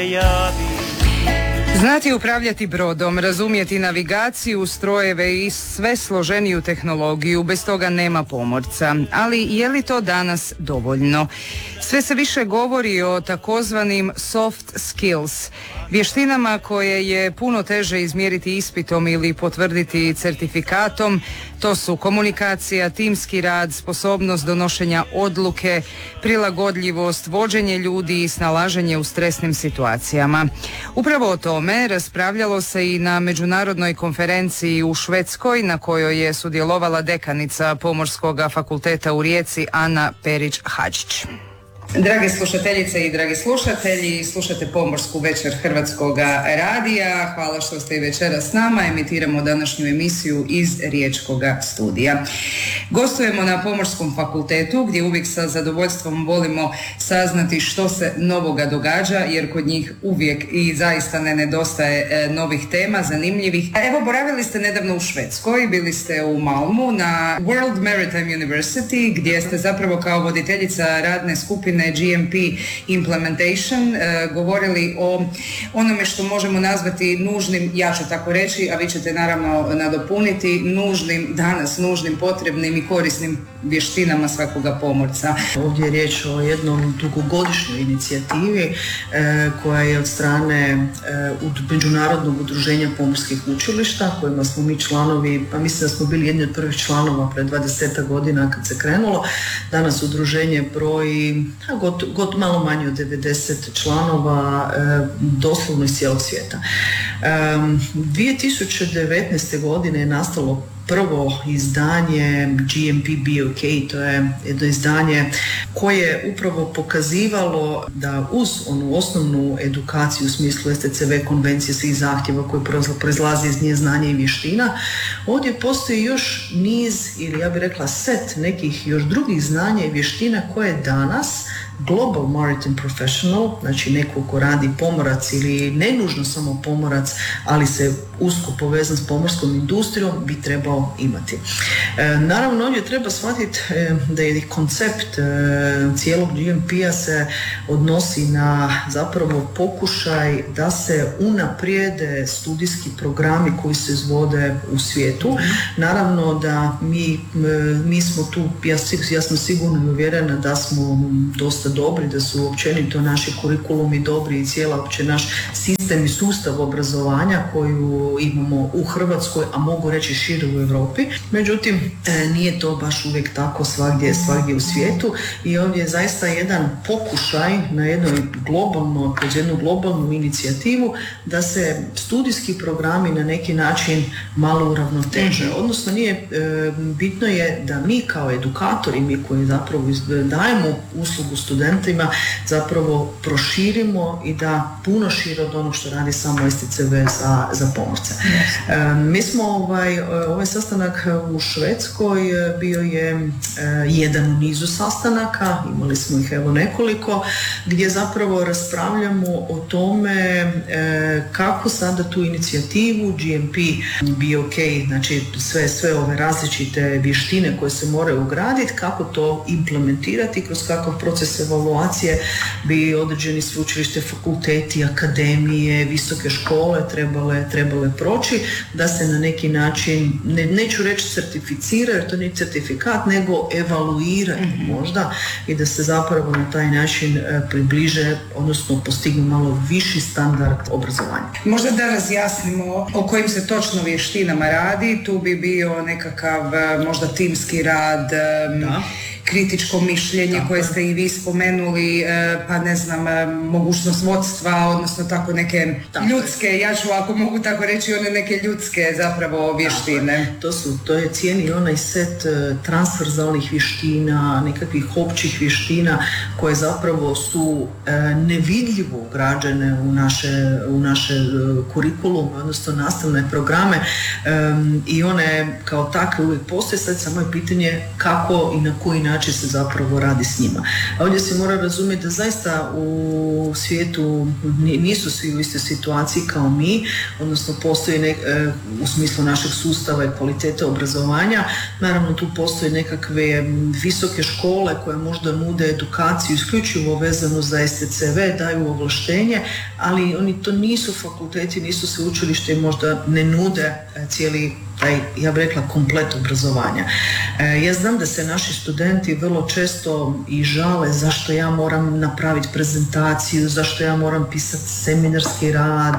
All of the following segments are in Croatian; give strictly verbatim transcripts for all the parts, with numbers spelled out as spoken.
Znati upravljati brodom, razumjeti navigaciju, strojeve i sve složeniju tehnologiju, bez toga nema pomorca. Ali je li to danas dovoljno? Sve se više govori o takozvanim soft skills, vještinama koje je puno teže izmjeriti ispitom ili potvrditi certifikatom. To su komunikacija, timski rad, sposobnost donošenja odluke, prilagodljivost, vođenje ljudi i snalaženje u stresnim situacijama. Upravo o tome raspravljalo se i na međunarodnoj konferenciji u Švedskoj, na kojoj je sudjelovala dekanica Pomorskog fakulteta u Rijeci Ana Perić-Hadžić. Drage slušateljice i dragi slušatelji, slušate Pomorsku večer Hrvatskoga radija. Hvala što ste i večeras s nama. Emitiramo današnju emisiju iz Riječkoga studija. Gostujemo na Pomorskom fakultetu gdje uvijek sa zadovoljstvom volimo saznati što se novoga događa, jer kod njih uvijek i zaista ne nedostaje novih tema, zanimljivih. Evo, boravili ste nedavno u Švedskoj, bili ste u Malmu na World Maritime University gdje ste zapravo kao voditeljica radne skupine G M P Implementation e, govorili o onome što možemo nazvati nužnim, ja ću tako reći, a vi ćete naravno nadopuniti, nužnim, danas nužnim, potrebnim i korisnim vještinama svakoga pomorca. Ovdje je riječ o jednom dugogodišnjoj inicijativi e, koja je od strane e, Međunarodnog udruženja pomorskih učilišta, kojima smo mi članovi, pa mislim da smo bili jedni od prvih članova pred dvadesetak godina kad se krenulo. Danas udruženje broji got, got malo manje od devedeset članova, e, doslovno iz cijelog svijeta. E, dvije tisuće devetnaeste. godine je nastalo prvo izdanje G M P B O K, to je jedno izdanje koje je upravo pokazivalo da uz onu osnovnu edukaciju u smislu S T C V konvencije, svih zahtjeva koji proizlazi iz nje znanja i vještina, ovdje postoji još niz, ili ja bih rekla set nekih još drugih znanja i vještina koje danas Global Maritime Professional, znači neko ko radi pomorac ili ne nužno samo pomorac, ali se usko povezan s pomorskom industrijom, bi trebao imati. E, naravno, ovdje treba shvatiti e, da je koncept e, cijelog G M P-a se odnosi na zapravo pokušaj da se unaprijede studijski programi koji se izvode u svijetu. Naravno da mi, mi smo tu, ja, ja sam sigurno i uvjerena da smo dosta dobri, da su općenito naši kurikulumi dobri i cijela opće naš sistem i sustav obrazovanja koju imamo u Hrvatskoj, a mogu reći šire u Europi. Međutim, nije to baš uvijek tako svagdje, svagdje u svijetu i ovdje je zaista jedan pokušaj na jednoj globalno, kroz jednu globalnu inicijativu da se studijski programi na neki način malo uravnoteže. Odnosno, nije, bitno je da mi kao edukatori, mi koji zapravo dajemo uslugu studentima, zapravo proširimo i da puno šire od onog što radi samo S T C V za, za pomorce. E, mi smo ovaj, ovaj sastanak u Švedskoj bio je e, jedan u nizu sastanaka, imali smo ih evo nekoliko, gdje zapravo raspravljamo o tome e, kako sada tu inicijativu G M P B O K, znači sve, sve ove različite vještine koje se moraju ugraditi, kako to implementirati, kroz kakav proces evaluacije bi određeni sveučilište, fakulteti, akademije, visoke škole trebale, trebale proći, da se na neki način, ne, neću reći certificira, jer to nije certifikat, nego evaluira mm-hmm. možda, i da se zapravo na taj način e, približe, odnosno postignu malo viši standard obrazovanja. Možda da razjasnimo o kojim se točno vještinama radi, tu bi bio nekakav možda timski rad, da. kritičko mišljenje tako. Koje ste i vi spomenuli, pa ne znam, mogućnost vodstva, odnosno tako neke tako. ljudske, ja ću ako mogu tako reći, one neke ljudske zapravo vještine. To su, to je cijeli onaj set transverzalnih vještina, nekakvih općih vještina koje zapravo su nevidljivo ugrađene u naše, u naše kurikulume, odnosno nastavne programe, i one kao takve uvijek postoje. Sad samo je pitanje kako i na koji način način se zapravo radi s njima. A ovdje se mora razumjeti da zaista u svijetu nisu svi u istoj situaciji kao mi, odnosno postoji nek, u smislu našeg sustava i kvalitete obrazovanja. Naravno tu postoje nekakve visoke škole koje možda nude edukaciju isključivo vezanu za S T C V, daju ovlaštenje, ali oni to nisu fakulteti, nisu sveučilište i možda ne nude cijeli taj, ja bih rekla, komplet obrazovanja. E, ja znam da se naši studenti vrlo često i žale zašto ja moram napraviti prezentaciju, zašto ja moram pisati seminarski rad.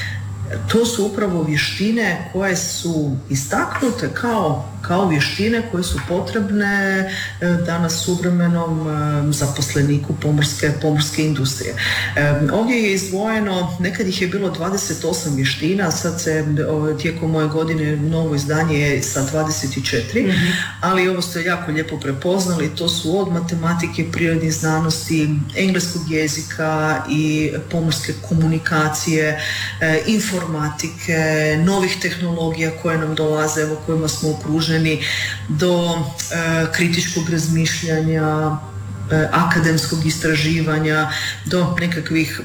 To su upravo vještine koje su istaknute kao, kao vještine koje su potrebne danas suvremenom zaposleniku pomorske, pomorske industrije. Ovdje je izdvojeno, nekad ih je bilo dvadeset osam vještina, sad se tijekom moje godine novo izdanje je sa dvadeset četiri, mm-hmm. ali ovo ste jako lijepo prepoznali, to su od matematike, prirodnih znanosti, engleskog jezika i pomorske komunikacije, informatike, novih tehnologija koje nam dolaze, evo kojima smo okruženi, do e, kritičkog razmišljanja, akademskog istraživanja, do nekakvih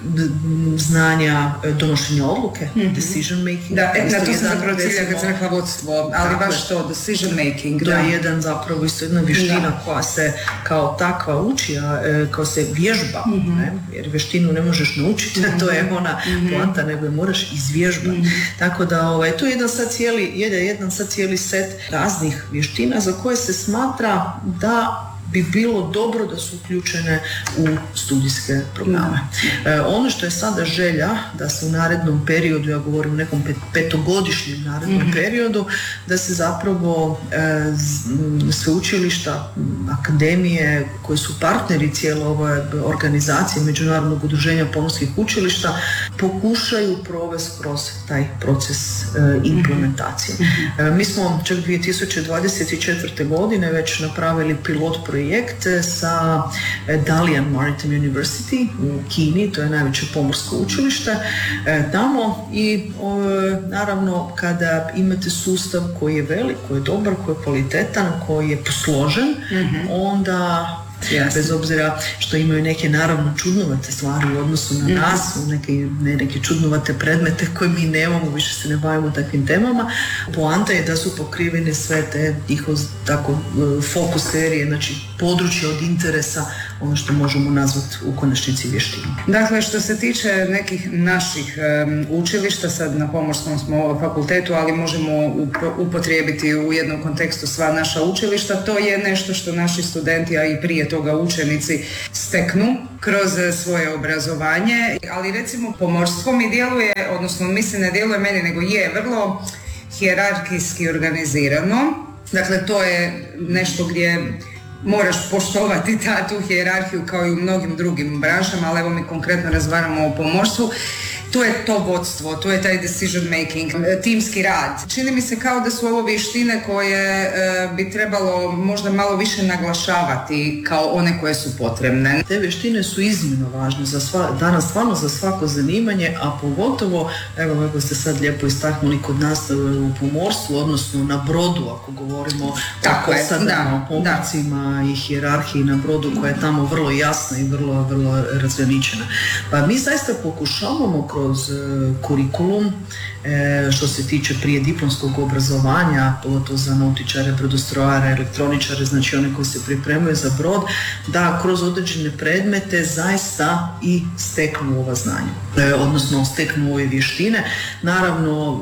znanja donošenja odluke, mm-hmm. decision making. Da, e, na to sam zapravo cilja kad sam rekla vodstvo, ali baš to, decision making. To je jedan zapravo isto jedna vještina da. koja se kao takva uči, a kao se vježba, mm-hmm. ne? Jer vještinu ne možeš naučiti, mm-hmm. to je ona mm-hmm. poanta, nego je moraš izvježbati. Mm-hmm. Tako da ovaj, to je jedan sad cijeli, jedan, jedan sad cijeli set raznih vještina za koje se smatra da bi bilo dobro da su uključene u studijske programe. E, ono što je sada želja, da se u narednom periodu, ja govorim o nekom pet, petogodišnjem narednom mm-hmm. periodu, da se zapravo e, sveučilišta, akademije koji su partneri cijele ove organizacije Međunarodnog udruženja pomorskih učilišta pokušaju provesti kroz taj proces e, implementacije. Mm-hmm. E, mi smo čak dvije tisuće dvadeset četvrte. godine već napravili pilot projekt projekt sa Dalian Maritime University u Kini, to je najveće pomorsko učilište tamo i naravno kada imate sustav koji je velik, koji je dobar, koji je kvalitetan, koji je posložen, mm-hmm. onda Yes. bez obzira što imaju neke naravno čudnovate stvari u odnosu na nas, mm. neke, ne, neke čudnovate predmete koje mi nemamo, više se ne bavimo takvim temama. Poanta je da su pokrivene sve te njihov tako fokus serije, znači područje od interesa, ono što možemo nazvati u konačnici vještinu. Dakle, što se tiče nekih naših um, učilišta, sad na Pomorskom smo fakultetu, ali možemo upotrijebiti u jednom kontekstu sva naša učilišta, to je nešto što naši studenti, a i prije toga učenici steknu kroz svoje obrazovanje, ali recimo pomorstvo mi djeluje, odnosno mislim ne djeluje meni, nego je vrlo hijerarhijski organizirano. Dakle, to je nešto gdje moraš poštovati ta, tu hijerarhiju kao i u mnogim drugim branšama, ali evo mi konkretno razgovaramo o pomorstvu. Tu je to vodstvo, tu je taj decision making, timski rad. Čini mi se kao da su ovo vještine koje e, bi trebalo možda malo više naglašavati kao one koje su potrebne. Te vještine su iznimno važne za sva, danas stvarno za svako zanimanje, a pogotovo, evo kako ste sad lijepo istaknuli kod nas u pomorstvu, odnosno na brodu, ako govorimo tako o posadama, o pomorcima i hijerarhiji na brodu koja je tamo vrlo jasna i vrlo, vrlo razgraničena. Pa mi zaista pokušavamo kroz kurikulum, što se tiče prije diplomskog obrazovanja, pogotovo za nautičare, brodostrojare, elektroničare, znači one koji se pripremaju za brod, da kroz određene predmete zaista i steknu ova znanja, odnosno steknu ove vještine. Naravno,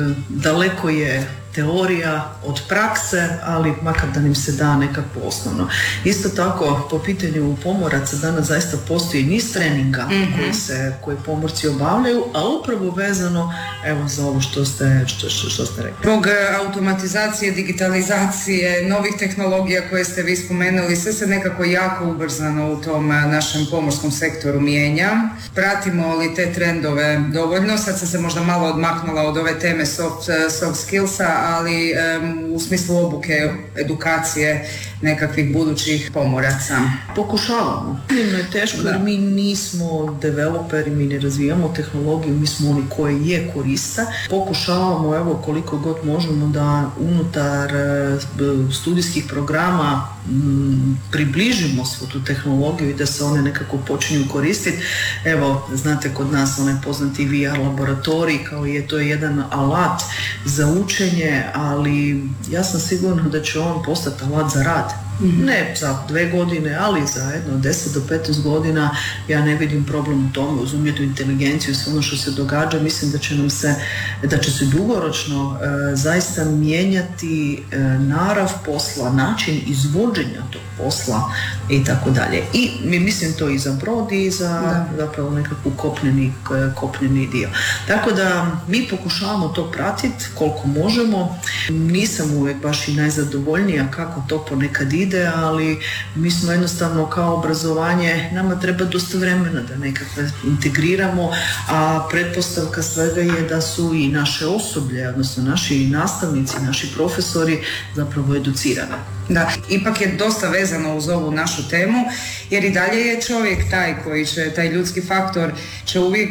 daleko je teorija od prakse, ali makar da im se da nekako osnovno. Isto tako, po pitanju pomoraca danas zaista postoji niz treninga mm-hmm. koji se, koji pomorci obavljaju, a upravo vezano evo za ovo što ste, što, što, što ste rekli. Zbog automatizacije, digitalizacije, novih tehnologija koje ste vi spomenuli, sve se nekako jako ubrzano u tom našem pomorskom sektoru mijenja. Pratimo li te trendove dovoljno? Sad sam se možda malo odmaknula od ove teme soft, soft skillsa, ali um, u smislu obuke, edukacije nekakvih budućih pomoraca. Pokušavamo. Iznimno je teško jer mi nismo developeri, mi ne razvijamo tehnologiju, mi smo oni koji je koriste. Pokušavamo evo koliko god možemo da unutar studijskih programa m, približimo svu tu tehnologiju i da se one nekako počinju koristiti. Evo, znate kod nas onaj poznati V R laboratorij, kao je to jedan alat za učenje, ali ja sam sigurna da će on postati alat za rad. Ne za dve godine, ali za jedno deset do petnaest godina ja ne vidim problem u tome, uz umjetnu inteligenciju i sve ono što se događa, mislim da će nam se, da će se dugoročno e, zaista mijenjati e, narav posla, način izvođenja tog posla i tako dalje. I mi mislim to i za brod i za da. zapravo nekakvu kopneni, kopneni dio. Tako da mi pokušavamo to pratiti koliko možemo. Nisam uvijek baš i najzadovoljnija kako to ponekad ide, ali mi smo jednostavno kao obrazovanje, nama treba dosta vremena da nekako integriramo, a pretpostavka svega je da su i naše osoblje, odnosno naši nastavnici, naši profesori zapravo educirani. Da, ipak je dosta vezano uz ovu našu temu, jer i dalje je čovjek taj koji će, taj ljudski faktor će uvijek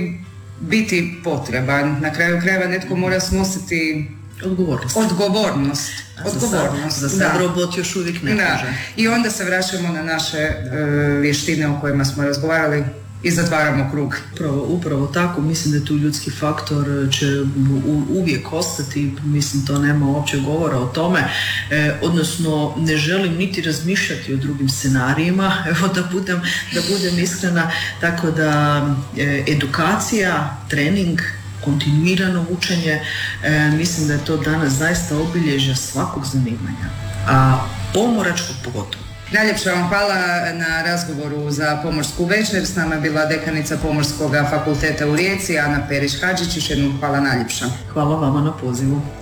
biti potreban. Na kraju krajeva netko mora snositi Odgovornost. Odgovornost. Odgovornost. Za sad robot još uvijek ne može. I onda se vraćamo na naše uh, vještine o kojima smo razgovarali i zatvaramo krug. Upravo, upravo tako, mislim da tu ljudski faktor će u, uvijek ostati, mislim to nema uopće govora o tome, e, odnosno ne želim niti razmišljati o drugim scenarijima, evo da budem, da budem iskrena, tako da e, edukacija, trening, kontinuirano učenje, e, mislim da je to danas zaista obilježje svakog zanimanja, a pomoračkog pogotovo. Najljepša vam hvala na razgovoru za Pomorsku večer. S nama je bila dekanica Pomorskog fakulteta u Rijeci, Ana Perić-Hadžić. Još jednom hvala najljepša. Hvala vama na pozivu.